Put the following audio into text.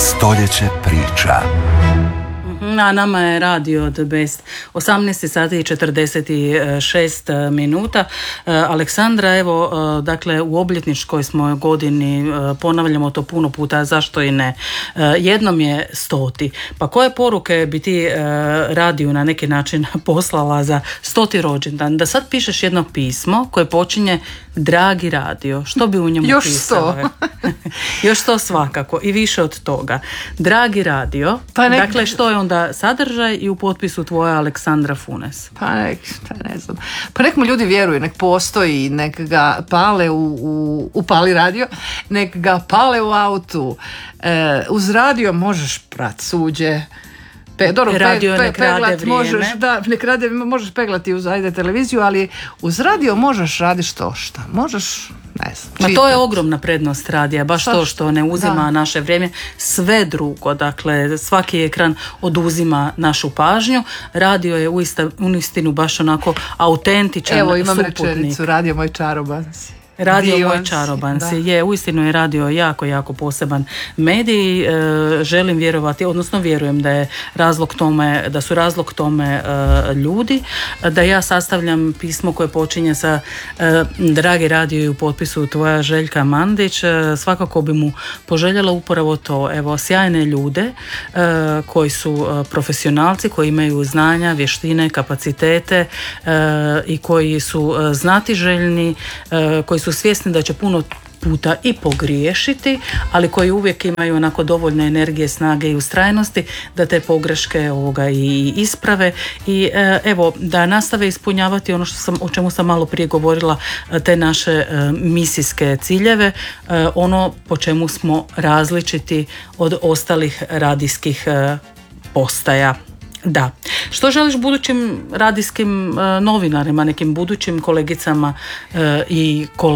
Stoljeće priča. A nama je radio The Best. 18 sati i 46 minuta. Aleksandra, evo, dakle, u obljetničkoj smo godini, ponavljamo to puno puta, zašto i ne. Jednom je 100. Pa koje poruke bi ti radiju na neki način poslala za 100. rođendan? Da sad pišeš jedno pismo koje počinje dragi radio. Što bi u njemu još pisalo? 100. Još 100 svakako i više od toga. Dragi radio, dakle, što je onda sadržaj i u potpisu tvoja Aleksandra Funes? Ne znam. Pa nek mu ljudi vjeruju, nek postoji, nek ga pale u Pali radio, nek ga pale u autu. Uz radio možeš prat suđe. Možeš peglati uz televiziju, ali uz radio možeš raditi što možeš, ne znam. To je ogromna prednost radija, baš to što ne uzima naše vrijeme, sve drugo, dakle svaki ekran oduzima našu pažnju. Radio je uistinu baš onako autentičan. Evo imam suputnik. rečenicu, radio moj čarobanci. Radio moj čaroban je, uistinu je radio jako, jako poseban medij. Želim vjerovati, odnosno vjerujem da je da su razlog tome ljudi, da ja sastavljam pismo koje počinje sa dragi radio i u potpisu tvoja Željka Mandić. Svakako bi mu poželjela upravo to, evo, sjajne ljude koji su profesionalci, koji imaju znanja, vještine, kapacitete i koji su znatiželjni, koji su svjesni da će puno puta i pogriješiti, ali koji uvijek imaju onako dovoljne energije, snage i ustrajnosti da te pogreške i isprave i evo da nastave ispunjavati ono o čemu sam malo prije govorila, te naše misijske ciljeve, ono po čemu smo različiti od ostalih radijskih postaja. Da. Što želiš budućim radijskim novinarima, nekim budućim kolegicama i kolegama?